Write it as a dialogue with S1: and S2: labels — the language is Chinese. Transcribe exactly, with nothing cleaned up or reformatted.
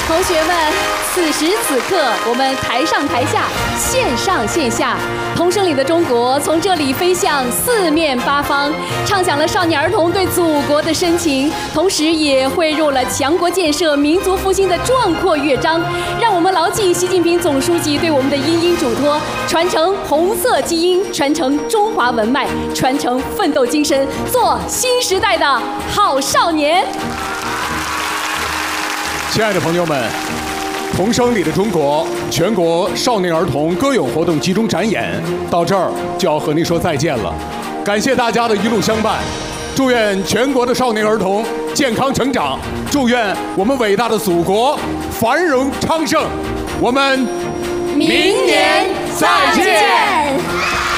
S1: 同学们，此时此刻，我们台上台下，线上线下，童声里的中国从这里飞向四面八方，唱响了少年儿童对祖国的深情，同时也汇入了强国建设、民族复兴的壮阔乐章。让我们牢记习近平总书记对我们的殷殷嘱托，传承红色基因，传承中华文脉，传承奋斗精神，做新时代的好少年。
S2: 亲爱的朋友们，童声里的中国全国少年儿童歌咏活动集中展演到这儿就要和您说再见了，感谢大家的一路相伴，祝愿全国的少年儿童健康成长，祝愿我们伟大的祖国繁荣昌盛，我们
S1: 明年再见。